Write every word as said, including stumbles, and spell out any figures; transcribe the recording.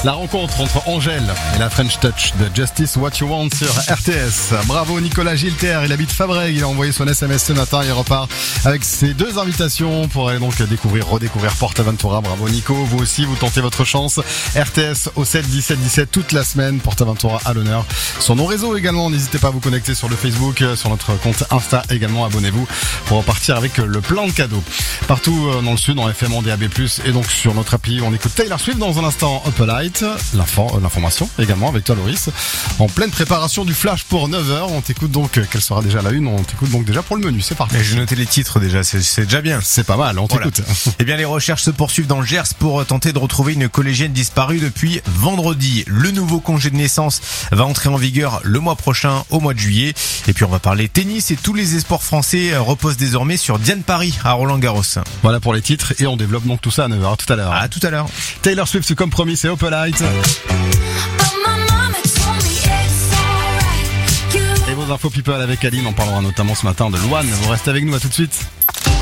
La rencontre entre Angèle et la French Touch de Justice What You Want sur R T S. Bravo Nicolas Gilter, il habite Fabrègues, il a envoyé son S M S ce matin, il repart avec ses deux invitations pour aller donc découvrir, redécouvrir PortAventura. Bravo Nico, vous aussi vous tentez votre chance. R T S au sept dix-sept dix-sept toute la semaine, PortAventura à l'honneur. Sur nos réseaux également, n'hésitez pas à vous connecter sur le Facebook, sur notre compte Insta également, abonnez-vous pour repartir avec le plein de cadeaux. Partout dans le sud, en F M, en D A B plus, et donc sur notre appli, on écoute Taylor Swift dans un instant, Up Light, L'info, l'information également avec toi Loris. En pleine préparation du flash pour neuf heures, on t'écoute donc, quelle sera déjà la une, on t'écoute donc déjà pour le menu, c'est parti. Mais j'ai noté les titres déjà, c'est, c'est déjà bien. C'est pas mal, on voilà. t'écoute. Eh bien les recherches se poursuivent dans le Gers pour tenter de retrouver une collégienne disparue depuis vendredi. Le nouveau congé de naissance va entrer en vigueur le mois prochain, au mois de juillet. Et puis on va parler tennis et tous les espoirs français reposent désormais sur Diane Paris à Roland-Garros. Voilà pour les titres et on développe donc tout ça à neuf heures, à tout à l'heure. À tout à l'heure. Taylor Swift comme promis, c'est Up Light. Et vos infos people avec Aline, on parlera notamment ce matin de Luan. Vous restez avec nous, à tout de suite.